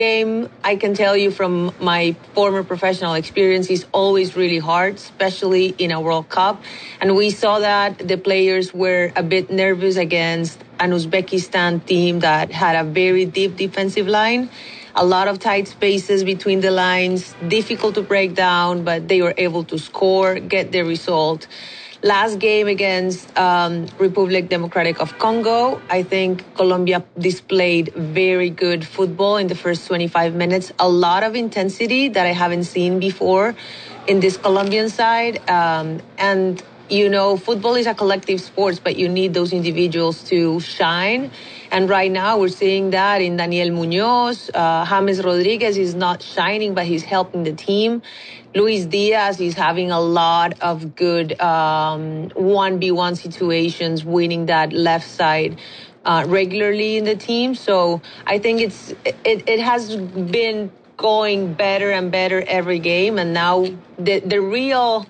game, I can tell you from my former professional experience, is always really hard, especially in a World Cup. And we saw that the players were a bit nervous against an Uzbekistan team that had a very deep defensive line, a lot of tight spaces between the lines, difficult to break down, but they were able to score, get the result. Last game against Republic Democratic of Congo, I think Colombia displayed very good football in the first 25 minutes. A lot of intensity that I haven't seen before in this Colombian side. And, you know, football is a collective sport, but you need those individuals to shine. And right now we're seeing that in Daniel Munoz. James Rodriguez is not shining, but he's helping the team. Luis Diaz is having a lot of good 1v1 situations, winning that left side regularly in the team. So I think it has been going better and better every game. And now the real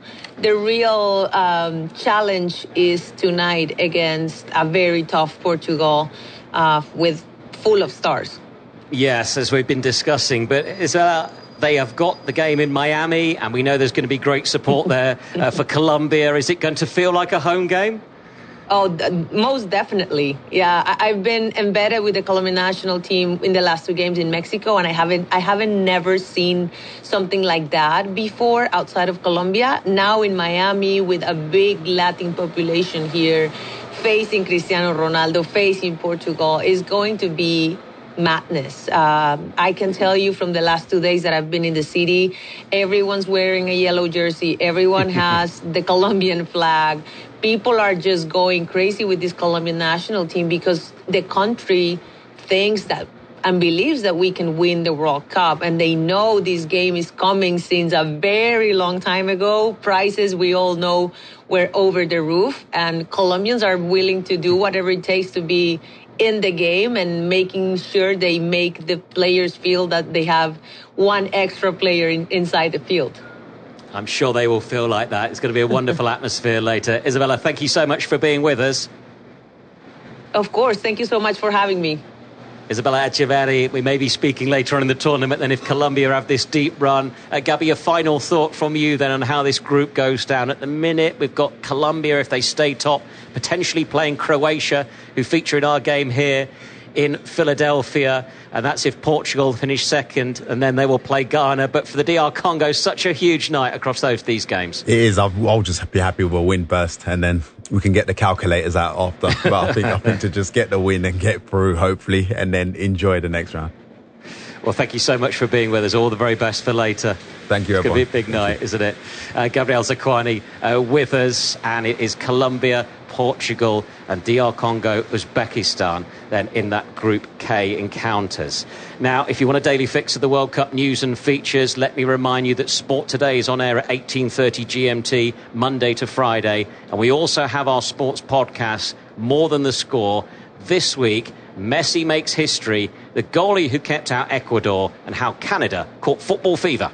challenge is tonight against a very tough Portugal with full of stars. Yes, as we've been discussing, but they have got the game in Miami, and we know there's going to be great support there for Colombia. Is it going to feel like a home game? Oh, most definitely. Yeah, I've been embedded with the Colombian national team in the last 2 games in Mexico, and I haven't never seen something like that before outside of Colombia. Now in Miami, with a big Latin population here, facing Cristiano Ronaldo, facing Portugal, is going to be madness. I can tell you from the last 2 days that I've been in the city, everyone's wearing a yellow jersey. Everyone has the Colombian flag. People are just going crazy with this Colombian national team because the country thinks that and believes that we can win the World Cup. And they know this game is coming since a very long time ago. Prices, we all know, were over the roof. And Colombians are willing to do whatever it takes to be in the game and making sure they make the players feel that they have one extra player inside the field. I'm sure they will feel like that. It's going to be a wonderful atmosphere later. Isabella, thank you so much for being with us. Of course. Thank you so much for having me. Isabella Echeverri, we may be speaking later on in the tournament then if Colombia have this deep run. Gabby, a final thought from you then on how this group goes down. At the minute, we've got Colombia, if they stay top, potentially playing Croatia, who feature in our game here in Philadelphia, and that's if Portugal finish second, and then they will play Ghana. But for the DR Congo, such a huge night across these games. It is. I'll just be happy with a win first, and then we can get the calculators out after. But I think to just get the win and get through, hopefully, and then enjoy the next round. Well, thank you so much for being with us. All the very best for later. Thank you, everyone. It's going to be a big Thank night, you. Isn't it? Gabriel Zakuani with us, and it is Colombia, Portugal and DR Congo, Uzbekistan then in that Group K encounters. Now, if you want a daily fix of the World Cup news and features, let me remind you that Sport Today is on air at 18:30 GMT, Monday to Friday. And we also have our sports podcast, More Than the Score. This week, Messi makes history, the goalie who kept out Ecuador, and how Canada caught football fever.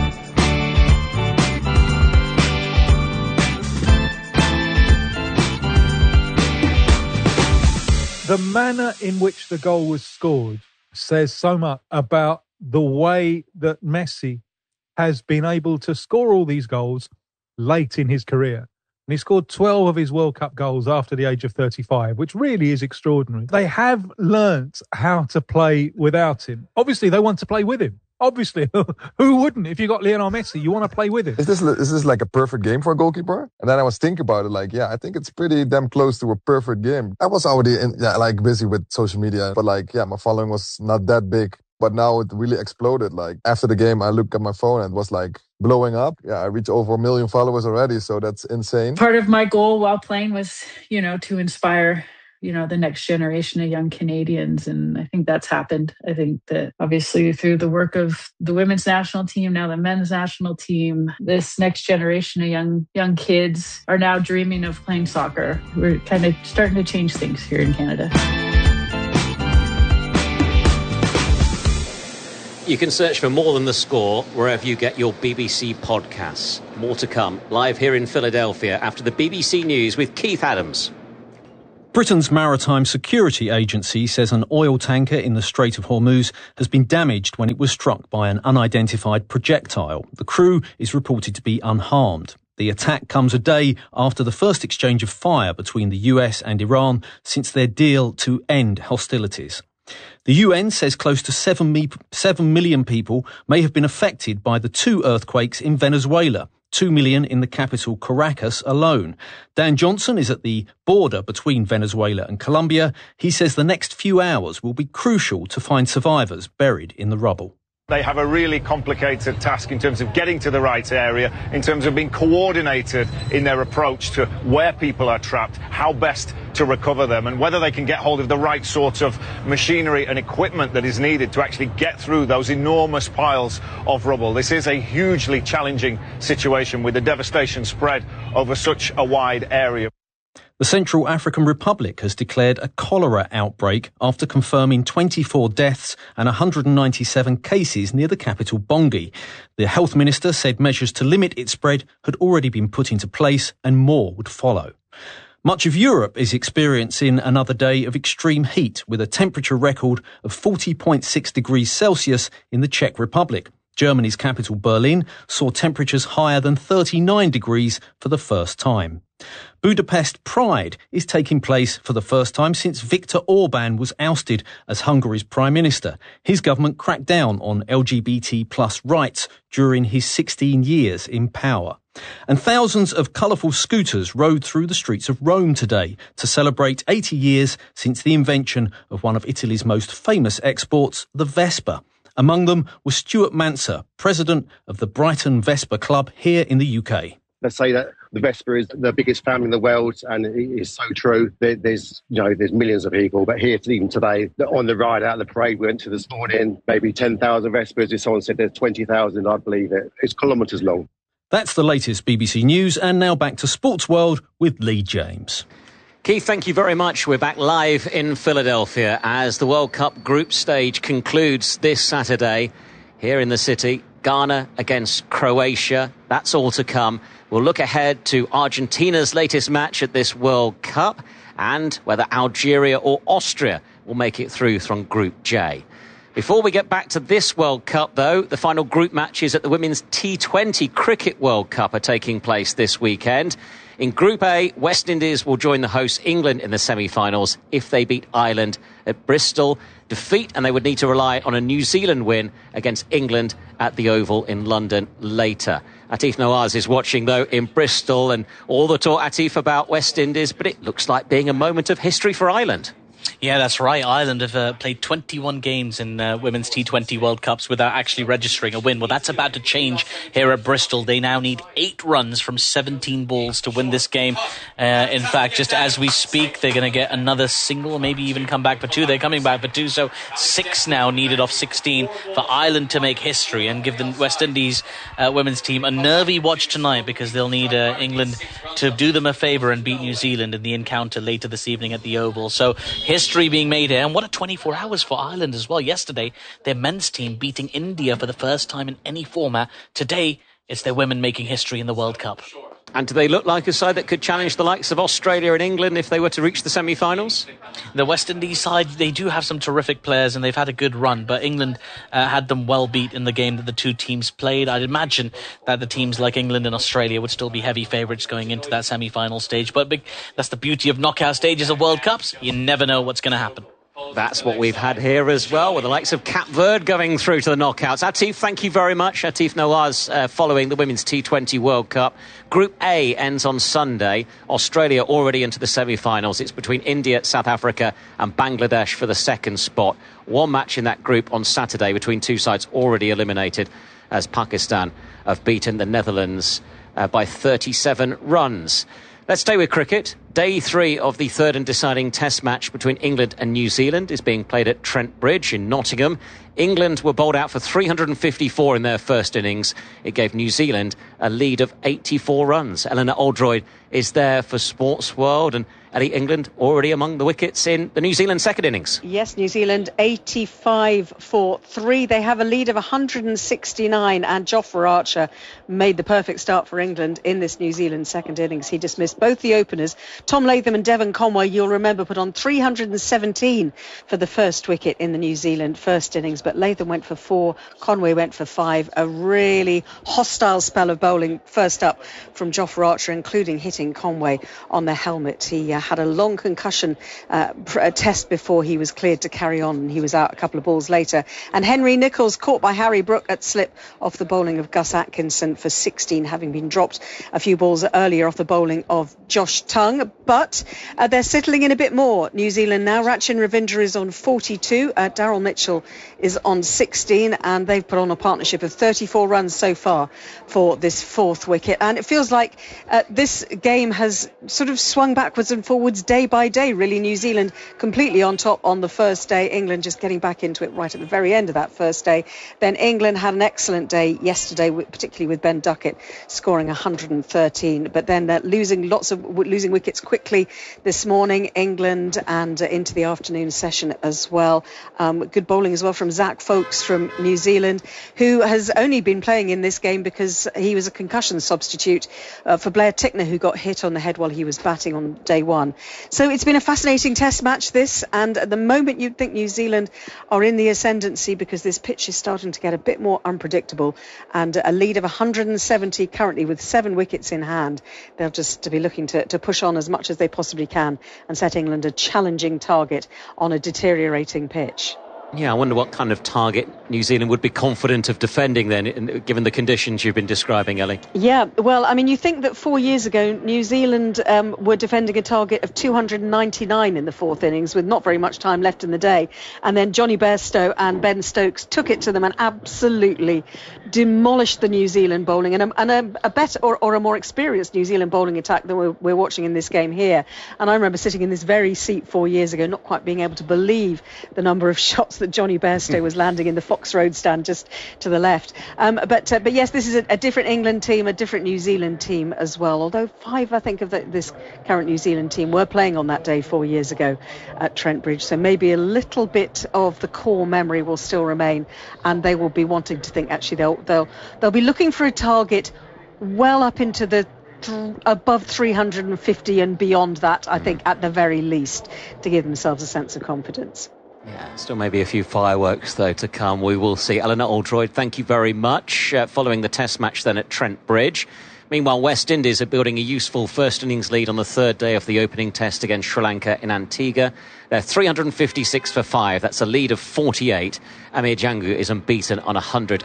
The manner in which the goal was scored says so much about the way that Messi has been able to score all these goals late in his career. And he scored 12 of his World Cup goals after the age of 35, which really is extraordinary. They have learnt how to play without him. Obviously, they want to play with him. Obviously, who wouldn't? If you got Lionel Messi, you want to play with him. Is this like a perfect game for a goalkeeper? And then I was thinking about it, like, yeah, I think it's pretty damn close to a perfect game. I was already busy with social media, but my following was not that big. But now it really exploded. Like after the game, I looked at my phone and it was like blowing up. Yeah, I reached over 1 million followers already, so that's insane. Part of my goal while playing was, to inspire the next generation of young Canadians. And I think that's happened. I think that obviously through the work of the women's national team, now the men's national team, this next generation of young kids are now dreaming of playing soccer. We're kind of starting to change things here in Canada. You can search for More Than the Score wherever you get your BBC podcasts. More to come, live here in Philadelphia after the BBC News with Keith Adams. Britain's Maritime Security Agency says an oil tanker in the Strait of Hormuz has been damaged when it was struck by an unidentified projectile. The crew is reported to be unharmed. The attack comes a day after the first exchange of fire between the US and Iran since their deal to end hostilities. The UN says close to 7 million people may have been affected by the 2 earthquakes in Venezuela. 2 million in the capital Caracas alone. Dan Johnson is at the border between Venezuela and Colombia. He says the next few hours will be crucial to find survivors buried in the rubble. They have a really complicated task in terms of getting to the right area, in terms of being coordinated in their approach to where people are trapped, how best to recover them, and whether they can get hold of the right sort of machinery and equipment that is needed to actually get through those enormous piles of rubble. This is a hugely challenging situation with the devastation spread over such a wide area. The Central African Republic has declared a cholera outbreak after confirming 24 deaths and 197 cases near the capital Bangui. The health minister said measures to limit its spread had already been put into place and more would follow. Much of Europe is experiencing another day of extreme heat with a temperature record of 40.6 degrees Celsius in the Czech Republic. Germany's capital Berlin saw temperatures higher than 39 degrees for the first time. Budapest Pride is taking place for the first time since Viktor Orban was ousted as Hungary's prime minister. His government cracked down on LGBT plus rights during his 16 years in power. And thousands of colourful scooters rode through the streets of Rome today to celebrate 80 years since the invention of one of Italy's most famous exports, the Vespa. Among them was Stuart Manser, president of the Brighton Vespa Club here in the UK. Let's say that the Vespa is the biggest family in the world, and it is so true. There's millions of people, but here even today, on the ride out of the parade we went to this morning, maybe 10,000 Vespas. If someone said there's 20,000, I'd believe it. It's kilometres long. That's the latest BBC News, and now back to Sports World with Lee James. Keith, thank you very much. We're back live in Philadelphia as the World Cup group stage concludes this Saturday here in the city. Ghana against Croatia. That's all to come. We'll look ahead to Argentina's latest match at this World Cup and whether Algeria or Austria will make it through from Group J. Before we get back to this World Cup, though, the final group matches at the Women's T20 Cricket World Cup are taking place this weekend. In Group A, West Indies will join the host England in the semi-finals if they beat Ireland at Bristol. Defeat, and they would need to rely on a New Zealand win against England at the Oval in London later. Atif Nawaz is watching, though, in Bristol, and all the talk, Atif, about West Indies, but it looks like being a moment of history for Ireland. Yeah, that's right. Ireland have played 21 games in Women's T20 World Cups without actually registering a win. Well, that's about to change here at Bristol. They now need 8 runs from 17 balls to win this game. In fact, just as we speak, they're going to get another single, maybe even come back for 2. They're coming back for 2, so 6 now needed off 16 for Ireland to make history and give the West Indies women's team a nervy watch tonight, because they'll need England to do them a favour and beat New Zealand in the encounter later this evening at the Oval. So history being made here, and what a 24 hours for Ireland as well. Yesterday, their men's team beating India for the first time in any format. Today, it's their women making history in the World Cup. And do they look like a side that could challenge the likes of Australia and England if they were to reach the semi-finals? The West Indies side, they do have some terrific players and they've had a good run, but England had them well beat in the game that the two teams played. I'd imagine that the teams like England and Australia would still be heavy favourites going into that semi-final stage, but that's the beauty of knockout stages of World Cups. You never know what's going to happen. That's what we've had here as well, with the likes of Cape Verde going through to the knockouts. Atif, thank you very much. Atif Nawaz following the Women's T20 World Cup. Group A ends on Sunday. Australia already into the semi-finals. It's between India, South Africa and Bangladesh for the second spot. One match in that group on Saturday between two sides already eliminated, as Pakistan have beaten the Netherlands by 37 runs. Let's stay with cricket. Day 3 of the third and deciding test match between England and New Zealand is being played at Trent Bridge in Nottingham. England were bowled out for 354 in their first innings. It gave New Zealand a lead of 84 runs. Eleanor Oldroyd is there for Sports World. And Ellie, England already among the wickets in the New Zealand second innings. Yes, New Zealand 85 for 3. They have a lead of 169, and Jofra Archer made the perfect start for England in this New Zealand second innings. He dismissed both the openers Tom Latham and Devon Conway, you'll remember, put on 317 for the first wicket in the New Zealand first innings, but Latham went for 4, Conway went for 5. A really hostile spell of bowling first up from Jofra Archer, including hitting Conway on the helmet. He had a long concussion test before he was cleared to carry on, and he was out a couple of balls later. And Henry Nicholls caught by Harry Brook at slip off the bowling of Gus Atkinson for 16, having been dropped a few balls earlier off the bowling of Josh Tongue. But they're settling in a bit more, New Zealand now. Rachin Ravindra is on 42, Daryl Mitchell is on 16, and they've put on a partnership of 34 runs so far for this fourth wicket. And it feels like this game has sort of swung backwards and forwards day by day, really. New Zealand completely on top on the first day, England just getting back into it right at the very end of that first day. Then England had an excellent day yesterday, particularly with Ben Duckett scoring 113, but then losing wickets quickly this morning, England, and into the afternoon session as well. Good bowling as well from Zach Folkes from New Zealand, who has only been playing in this game because he was a concussion substitute for Blair Tickner, who got hit on the head while he was batting on day one. So it's been a fascinating test match, this, and at the moment you'd think New Zealand are in the ascendancy because this pitch is starting to get a bit more unpredictable, and a lead of 170 currently with 7 wickets in hand. They'll just be looking to push on as much as they possibly can and set England a challenging target on a deteriorating pitch. Yeah, I wonder what kind of target New Zealand would be confident of defending then, given the conditions you've been describing, Ellie. Yeah, well, I mean, you think that 4 years ago, New Zealand were defending a target of 299 in the fourth innings with not very much time left in the day. And then Johnny Bairstow and Ben Stokes took it to them and absolutely demolished the New Zealand bowling, and a better or a more experienced New Zealand bowling attack than we're watching in this game here. And I remember sitting in this very seat 4 years ago, not quite being able to believe the number of shots that Johnny Bairstow was landing in the Fox Road stand just to the left. But yes, this is a different England team, a different New Zealand team as well. Although 5, I think, of this current New Zealand team were playing on that day 4 years ago at Trent Bridge. So maybe a little bit of the core memory will still remain, and they will be wanting to think actually they'll be looking for a target well up into the above 350 and beyond that, I think, at the very least, to give themselves a sense of confidence. Yeah, still maybe a few fireworks, though, to come. We will see. Eleanor Oldroyd, thank you very much. Following the test match then at Trent Bridge. Meanwhile, West Indies are building a useful first innings lead on the third day of the opening test against Sri Lanka in Antigua. They're 356 for 5. That's a lead of 48. Amir Jangu is unbeaten on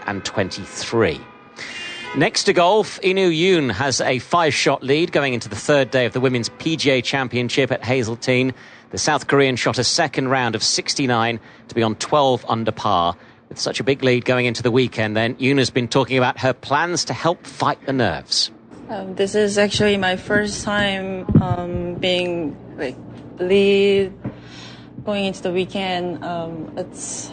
123. Next to golf, Inu Yoon has a 5-shot lead going into the third day of the Women's PGA Championship at Hazeltine. The South Korean shot a second round of 69 to be on 12 under par. With such a big lead going into the weekend, then, Yoon has been talking about her plans to help fight the nerves. This is actually my first time being lead going into the weekend. It's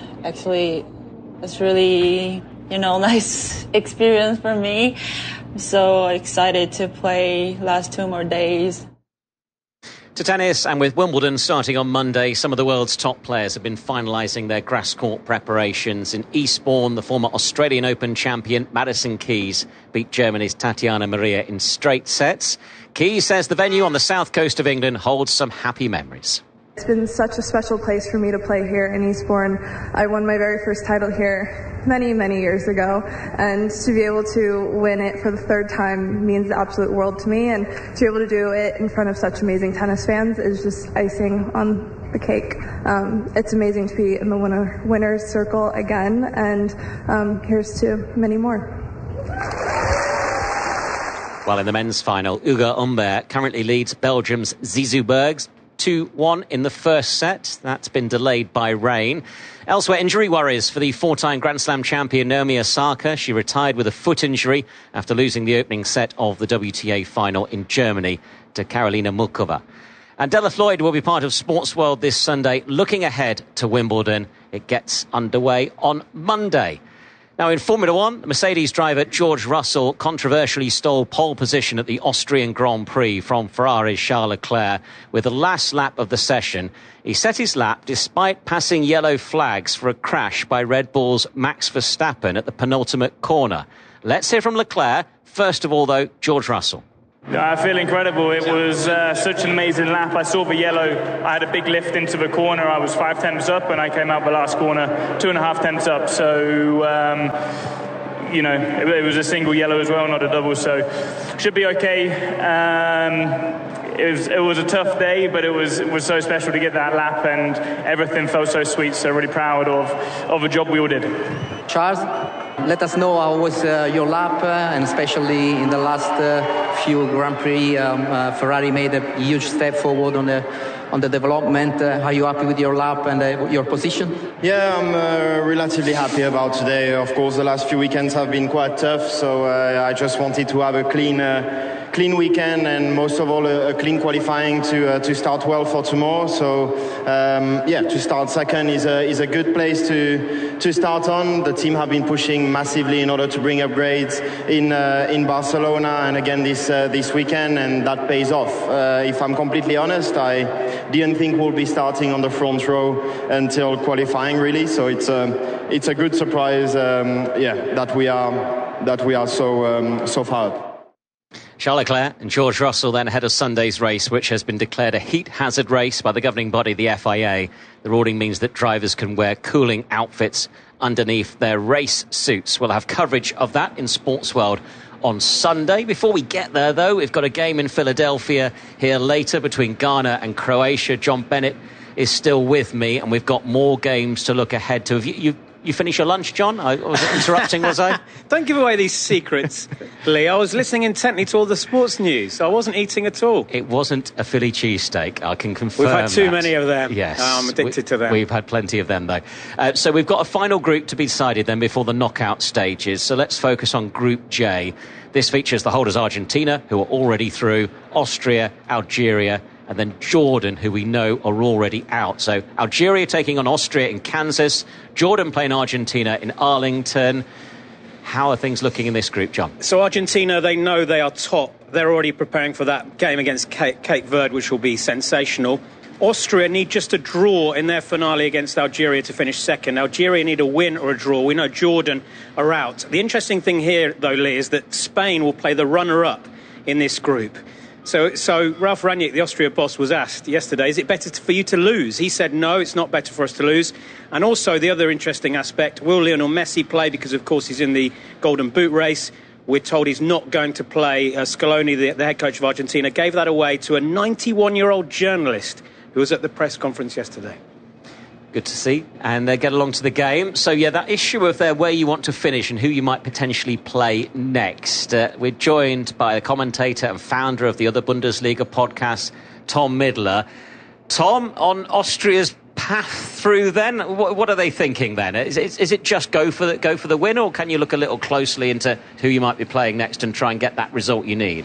really nice experience for me. I'm so excited to play last 2 more days. To tennis, and with Wimbledon starting on Monday, some of the world's top players have been finalising their grass court preparations. In Eastbourne, the former Australian Open champion Madison Keys beat Germany's Tatiana Maria in straight sets. Keys says the venue on the south coast of England holds some happy memories. It's been such a special place for me to play here in Eastbourne. I won my very first title here many, many years ago, and to be able to win it for the third time means the absolute world to me, and to be able to do it in front of such amazing tennis fans is just icing on the cake. It's amazing to be in the winner's circle again, and here's to many more. Well, in the men's final, Ugo Humbert currently leads Belgium's Zizou Bergs 2-1 in the first set. That's been delayed by rain. Elsewhere, injury worries for the 4-time Grand Slam champion Naomi Osaka. She retired with a foot injury after losing the opening set of the WTA final in Germany to Karolina Muchova. And Della Floyd will be part of Sports World this Sunday, looking ahead to Wimbledon. It gets underway on Monday. Now, in Formula One, Mercedes driver George Russell controversially stole pole position at the Austrian Grand Prix from Ferrari's Charles Leclerc with the last lap of the session. He set his lap despite passing yellow flags for a crash by Red Bull's Max Verstappen at the penultimate corner. Let's hear from Leclerc. First of all, though, George Russell. I feel incredible. It was such an amazing lap. I saw the yellow. I had a big lift into the corner. I was 5 tenths up, and I came out the last corner 2.5 tenths up. So, it was a single yellow as well, not a double. So, should be okay. It was a tough day, but it was so special to get that lap, and everything felt so sweet. So, really proud of the job we all did. Charles, let us know how was your lap, and especially in the last few Grand Prix, Ferrari made a huge step forward on the development. Are you happy with your lap and your position? Yeah, I'm relatively happy about today. Of course, the last few weekends have been quite tough, so I just wanted to have a clean weekend, and most of all a clean qualifying to start well for tomorrow. So to start second is a good place to start on. The team have been pushing massively in order to bring upgrades in Barcelona and again this weekend, and that pays off. If I'm completely honest, I didn't think we'll be starting on the front row until qualifying, really. So it's a good surprise, that we are so far up. Charles Leclerc and George Russell then ahead of Sunday's race, which has been declared a heat hazard race by the governing body, the FIA. The ruling means that drivers can wear cooling outfits underneath their race suits. We'll have coverage of that in Sports World on Sunday. Before we get there, though, we've got a game in Philadelphia here later between Ghana and Croatia. John Bennett is still with me, and we've got more games to look ahead to. You finish your lunch, John? I was interrupting, was I? Don't give away these secrets, Lee. I was listening intently to all the sports news. I wasn't eating at all. It wasn't a Philly cheesesteak, I can confirm. We've had too many of them. Yes. I'm addicted to them. We've had plenty of them, though. So we've got a final group to be decided then before the knockout stages. So let's focus on Group J. This features the holders Argentina, who are already through, Austria, Algeria, and then Jordan, who we know are already out. So Algeria taking on Austria in Kansas, Jordan playing Argentina in Arlington. How are things looking in this group, John? So Argentina, they know they are top. They're already preparing for that game against Cape Verde, which will be sensational. Austria need just a draw in their finale against Algeria to finish second. Algeria need a win or a draw. We know Jordan are out. The interesting thing here, though, Lee, is that Spain will play the runner-up in this group. So Ralf Rangnick, the Austria boss, was asked yesterday, is it better for you to lose? He said, no, it's not better for us to lose. And also the other interesting aspect, will Lionel Messi play? Because, of course, he's in the Golden Boot race. We're told he's not going to play. Scaloni, the head coach of Argentina, gave that away to a 91-year-old journalist who was at the press conference yesterday. Good to see. And they get along to the game. So, that issue of where you want to finish and who you might potentially play next. We're joined by a commentator and founder of the other Bundesliga podcast, Tom Midler. Tom, on Austria's path through then, what are they thinking then? Is it just go for the win, or can you look a little closely into who you might be playing next and try and get that result you need?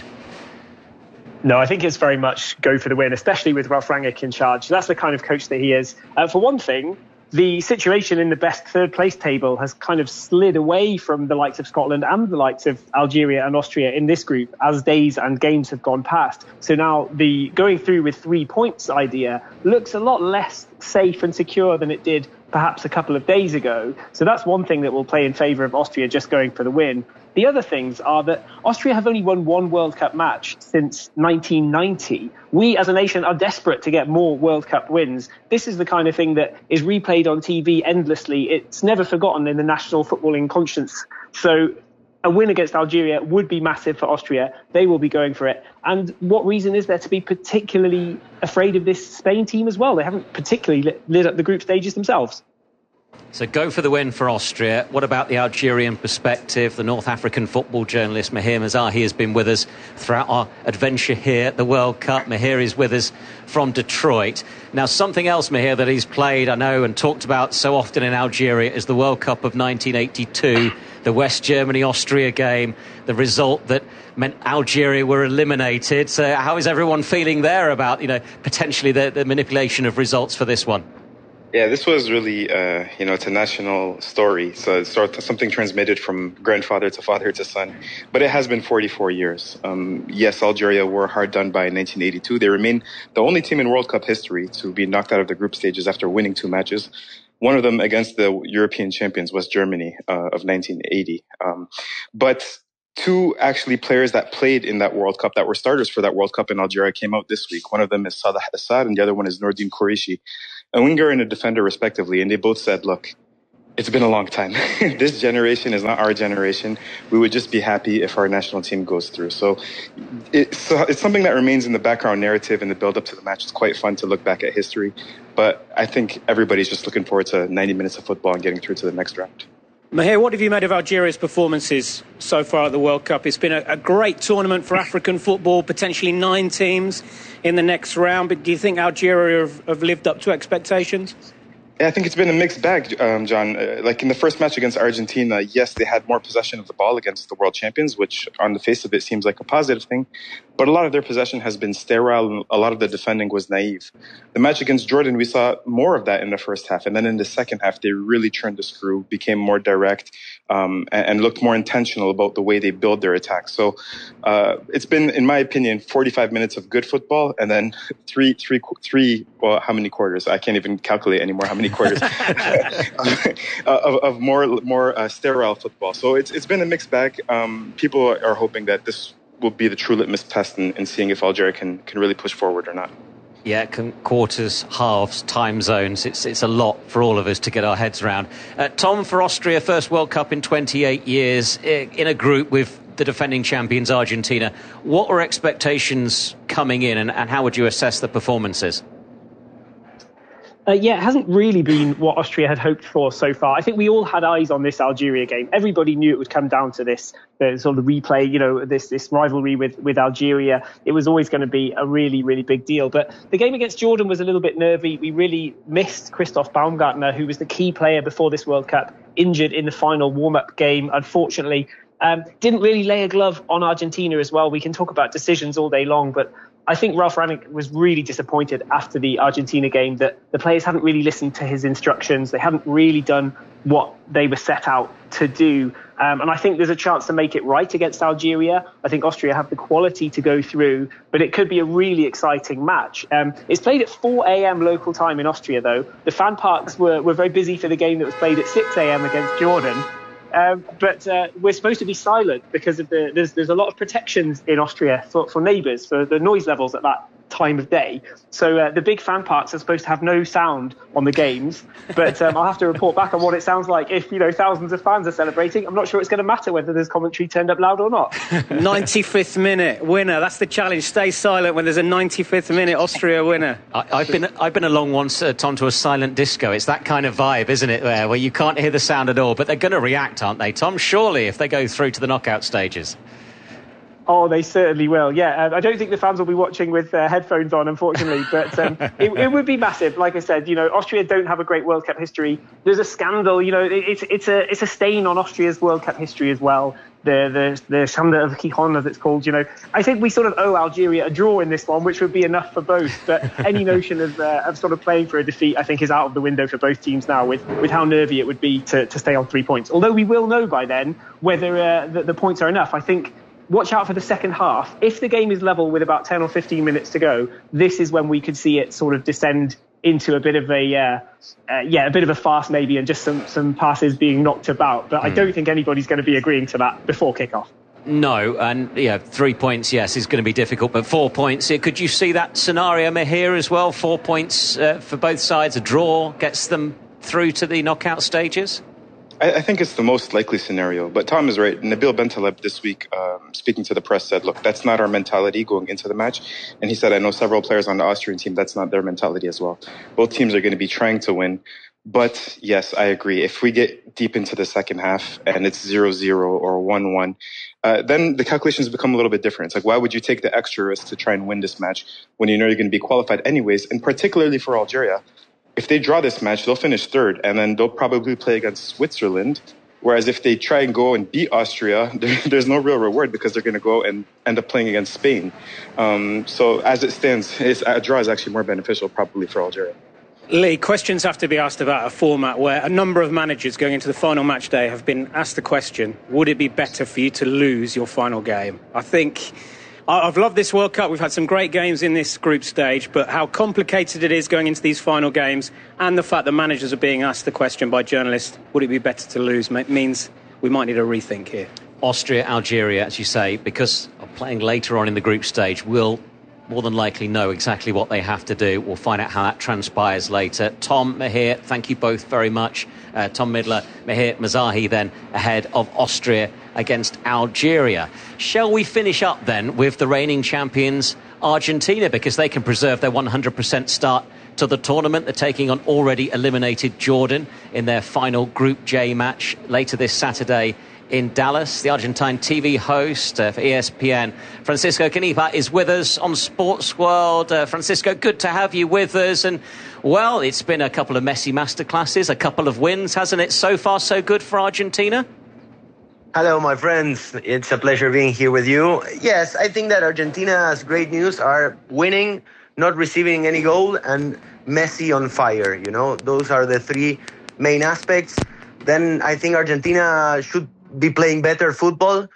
No, I think it's very much go for the win, especially with Ralf Rangnick in charge. That's the kind of coach that he is. For one thing, the situation in the best third place table has kind of slid away from the likes of Scotland and the likes of Algeria and Austria in this group as days and games have gone past. So now the going through with 3 points idea looks a lot less safe and secure than it did perhaps a couple of days ago. So that's one thing that will play in favour of Austria just going for the win. The other things are that Austria have only won one World Cup match since 1990. We as a nation are desperate to get more World Cup wins. This is the kind of thing that is replayed on TV endlessly. It's never forgotten in the national footballing conscience. So a win against Algeria would be massive for Austria. They will be going for it. And what reason is there to be particularly afraid of this Spain team as well? They haven't particularly lit up the group stages themselves. So go for the win for Austria. What about the Algerian perspective? The North African football journalist Mahir Mazahi has been with us throughout our adventure here at the World Cup. Mahir is with us from Detroit. Now, something else, Mahir, that he's played, I know, and talked about so often in Algeria is the World Cup of 1982, the West Germany-Austria game, the result that meant Algeria were eliminated. So how is everyone feeling there about, potentially the manipulation of results for this one? Yeah, this was really, it's a national story. So it's sort of something transmitted from grandfather to father to son. But it has been 44 years. Yes, Algeria were hard done by in 1982. They remain the only team in World Cup history to be knocked out of the group stages after winning 2 matches. One of them against the European champions, West Germany, of 1980. But two actually players that played in that World Cup, that were starters for that World Cup in Algeria, came out this week. One of them is Salah Assad and the other one is Nordin Qureshi, a winger and a defender respectively. And they both said, look, it's been a long time. This generation is not our generation. We would just be happy if our national team goes through. So it's something that remains in the background narrative in the build-up to the match. It's quite fun to look back at history. But I think everybody's just looking forward to 90 minutes of football and getting through to the next round. Mahir, what have you made of Algeria's performances so far at the World Cup? It's been a great tournament for African football, potentially 9 teams in the next round. But do you think Algeria have lived up to expectations? Yeah, I think it's been a mixed bag, John. Like in the first match against Argentina, yes, they had more possession of the ball against the world champions, which on the face of it seems like a positive thing. But a lot of their possession has been sterile and a lot of the defending was naive. The match against Jordan, we saw more of that in the first half. And then in the second half, they really turned the screw, became more direct, and looked more intentional about the way they build their attack. So it's been, in my opinion, 45 minutes of good football and then three, well, how many quarters? I can't even calculate anymore how many quarters of more sterile football. So it's been a mixed bag. People are hoping that this will be the true litmus test in seeing if Algeria can really push forward or not. Yeah, quarters, halves, time zones. It's a lot for all of us to get our heads around. Tom, for Austria, first World Cup in 28 years, in a group with the defending champions Argentina. What were expectations coming in and how would you assess the performances? Yeah, it hasn't really been what Austria had hoped for so far. I think we all had eyes on this Algeria game. Everybody knew it would come down to this sort of replay, this rivalry with Algeria. It was always going to be a really, really big deal. But the game against Jordan was a little bit nervy. We really missed Christoph Baumgartner, who was the key player before this World Cup, injured in the final warm-up game, unfortunately. Didn't really lay a glove on Argentina as well. We can talk about decisions all day long, but I think Ralf Rangnick was really disappointed after the Argentina game that the players hadn't really listened to his instructions. They hadn't really done what they were set out to do. And I think there's a chance to make it right against Algeria. I think Austria have the quality to go through, but it could be a really exciting match. It's played at 4 a.m. local time in Austria, though. The fan parks were very busy for the game that was played at 6 a.m. against Jordan. But we're supposed to be silent because of there's a lot of protections in Austria for neighbours, for the noise levels at that time of day. So the big fan parks are supposed to have no sound on the games. But I'll have to report back on what it sounds like if thousands of fans are celebrating. I'm not sure it's going to matter whether there's commentary turned up loud or not. 95th minute winner. That's the challenge. Stay silent when there's a 95th minute Austria winner. I've been along once, Tom, to a silent disco. It's that kind of vibe, isn't it? Where you can't hear the sound at all, but they're going to react, aren't they, Tom? Surely, if they go through to the knockout stages. Oh, they certainly will. Yeah, I don't think the fans will be watching with headphones on, unfortunately, but it would be massive. Like I said, Austria don't have a great World Cup history. There's a scandal. It's a stain on Austria's World Cup history as well. The Schande of Gijón, as it's called. I think we sort of owe Algeria a draw in this one, which would be enough for both. But any notion of sort of playing for a defeat, I think, is out of the window for both teams now. With how nervy it would be to stay on 3 points. Although we will know by then whether the points are enough. I think. Watch out for the second half. If the game is level with about 10 or 15 minutes to go, this is when we could see it sort of descend into a bit of a farce maybe, and just some passes being knocked about. But I don't think anybody's going to be agreeing to that before kickoff. No, and 3 points, yes, is going to be difficult, but 4 points. Could you see that scenario, Mahir, as well? 4 points for both sides. A draw gets them through to the knockout stages? I think it's the most likely scenario, but Tom is right. Nabil Bentaleb this week, speaking to the press, said, look, that's not our mentality going into the match. And he said, I know several players on the Austrian team, that's not their mentality as well. Both teams are going to be trying to win. But yes, I agree. If we get deep into the second half and it's 0-0 or 1-1, then the calculations become a little bit different. It's like, why would you take the extra risk to try and win this match when you know you're going to be qualified anyways? And particularly for Algeria, if they draw this match, they'll finish third, and then they'll probably play against Switzerland. Whereas if they try and go and beat Austria, there's no real reward because they're going to go and end up playing against Spain. So as it stands, a draw is actually more beneficial probably for Algeria. Lee, questions have to be asked about a format where a number of managers going into the final match day have been asked the question, would it be better for you to lose your final game? I think I've loved this World Cup. We've had some great games in this group stage, but how complicated it is going into these final games, and the fact that managers are being asked the question by journalists, would it be better to lose, means we might need a rethink here. Austria, Algeria, as you say, because of playing later on in the group stage, will more than likely know exactly what they have to do. We'll find out how that transpires later. Tom, Mahir, thank you both very much. Tom Midler, Mahir Mazahi then ahead of Austria against Algeria. Shall we finish up then with the reigning champions, Argentina, because they can preserve their 100% start to the tournament. They're taking on already eliminated Jordan in their final Group J match later this Saturday in Dallas. The Argentine TV host for ESPN, Francisco Canipa, is with us on Sports World. Francisco, good to have you with us. And, well, it's been a couple of Messi masterclasses, a couple of wins, hasn't it? So far, so good for Argentina? Hello, my friends. It's a pleasure being here with you. Yes, I think that Argentina's great news are winning, not receiving any goal, and Messi on fire. You know, those are the three main aspects. Then I think Argentina should be playing better football.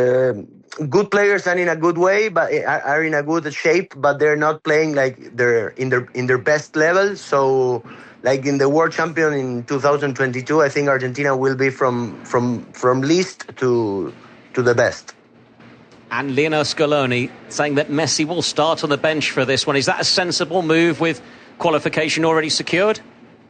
Good players and in a good way, but are in a good shape, but they're not playing like they're in their best level. So, like in the World Champion in 2022, I think Argentina will be from least to the best. And Lionel Scaloni saying that Messi will start on the bench for this one. Is that a sensible move with qualification already secured?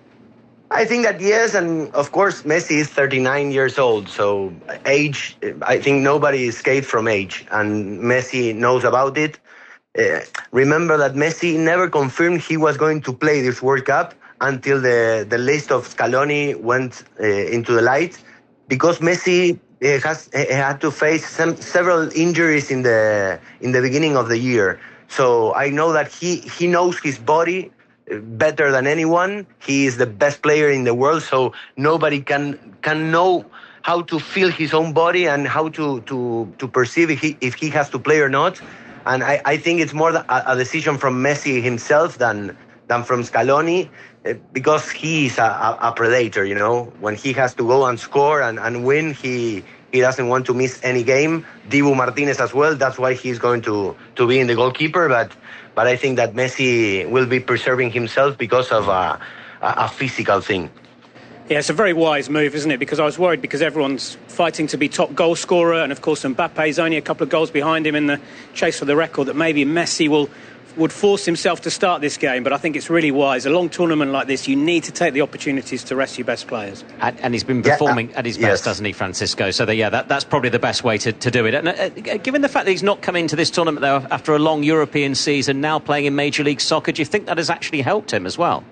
I think that yes, and of course Messi is 39 years old, so age, I think nobody escaped from age, and Messi knows about it. Remember that Messi never confirmed he was going to play this World Cup until the list of Scaloni went into the light, because Messi has had to face several injuries in the beginning of the year. So I know that he knows his body better than anyone. He is the best player in the world, so nobody can know how to feel his own body and how to perceive if he has to play or not. And I think it's more a decision from Messi himself than from Scaloni, because he is a predator, you know. When he has to go and score and win, he doesn't want to miss any game. Dibu Martinez as well, that's why he's going to be in the goalkeeper, but I think that Messi will be preserving himself because of a physical thing. Yeah, it's a very wise move, isn't it? Because I was worried because everyone's fighting to be top goal scorer, and of course Mbappe's only a couple of goals behind him in the chase for the record, that maybe Messi would force himself to start this game. But I think it's really wise. A long tournament like this, you need to take the opportunities to rest your best players. And he's been performing at his best, hasn't he, Francisco? So that's probably the best way to do it. And given the fact that he's not come into this tournament, though, after a long European season, now playing in Major League Soccer, do you think that has actually helped him as well?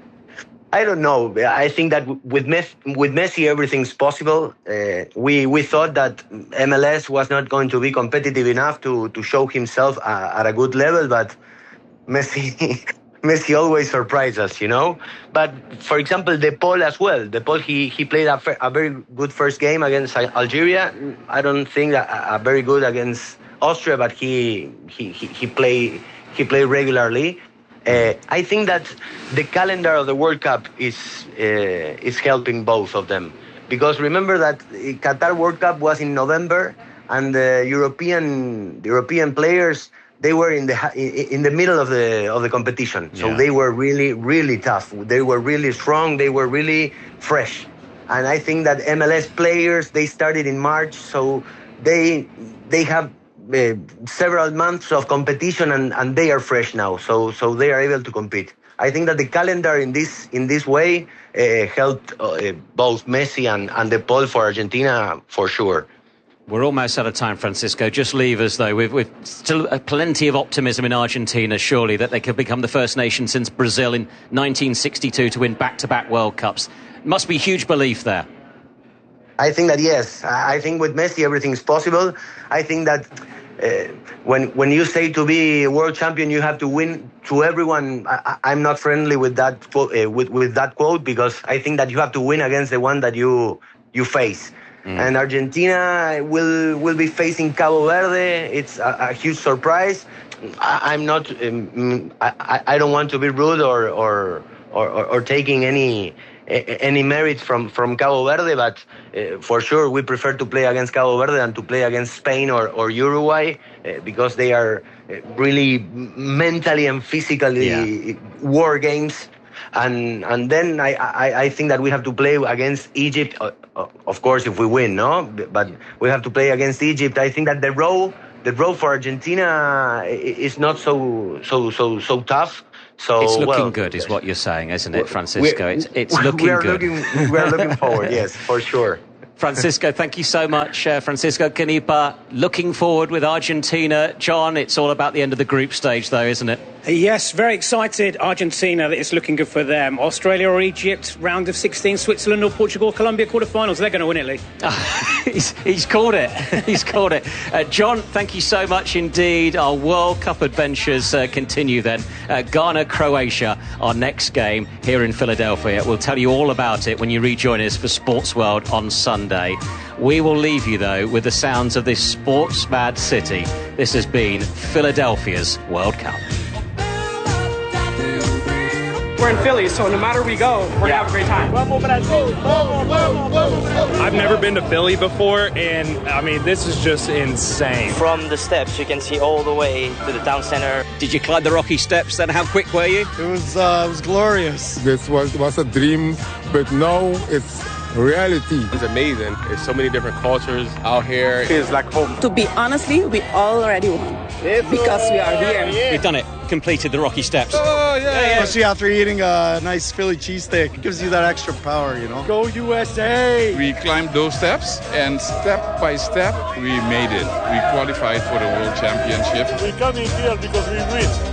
I don't know. I think that with Messi, everything's possible. We thought that MLS was not going to be competitive enough to show himself at a good level, but Messi always surprises us, you know. But for example, De Paul as well. De Paul, he played a very good first game against Algeria. I don't think a very good against Austria, but he played regularly. I think that the calendar of the World Cup is helping both of them, because remember that Qatar World Cup was in November, and the European players, they were in the middle of the competition, so they were really tough. They were really strong. They were really fresh, and I think that MLS players, they started in March, so they have several months of competition, and they are fresh now, so they are able to compete. I think that the calendar in this way helped both Messi and De Paul for Argentina for sure. We're almost out of time, Francisco. Just leave us, though, with still plenty of optimism in Argentina, surely, that they could become the first nation since Brazil in 1962 to win back-to-back World Cups. Must be huge belief there. I think that yes. I think with Messi everything's possible. I think that when you say to be a world champion, you have to win to everyone. I'm not friendly with that with that quote, because I think that you have to win against the one that you face. And Argentina will be facing Cabo Verde. It's a huge surprise. I'm not. I don't want to be rude or taking any merit from Cabo Verde, but for sure we prefer to play against Cabo Verde than to play against Spain or Uruguay, because they are really mentally and physically war games. And then I think that we have to play against Egypt, of course, if we win, no? But we have to play against Egypt. I think that the road for Argentina is not so tough. So it's looking good, is what you're saying, isn't it, Francisco? It's looking good. We are looking forward, yes, for sure. Francisco, thank you so much. Francisco Canepa, looking forward with Argentina. John, it's all about the end of the group stage, though, isn't it? Yes, very excited. Argentina, it's looking good for them. Australia or Egypt, round of 16. Switzerland or Portugal, Colombia, quarterfinals. They're going to win it, Lee. He's called it. He's called it. John, thank you so much indeed. Our World Cup adventures continue then. Ghana, Croatia, our next game here in Philadelphia. We'll tell you all about it when you rejoin us for Sports World on Sunday. We will leave you, though, with the sounds of this sports-mad city. This has been Philadelphia's World Cup. We're in Philly, so no matter we go, we're going to have a great time. I've never been to Philly before, and I mean, this is just insane. From the steps, you can see all the way to the town center. Did you climb the rocky steps then? How quick were you? It was glorious. This was a dream, but now it's reality. It's amazing. There's so many different cultures out here. It's like home. To be honestly, we already won because we are here. We've done it. Completed the rocky steps. Oh, yeah. Especially after eating a nice Philly cheesesteak. It gives you that extra power, you know. Go USA! We climbed those steps, and step by step, we made it. We qualified for the World Championship. We're coming here because we win.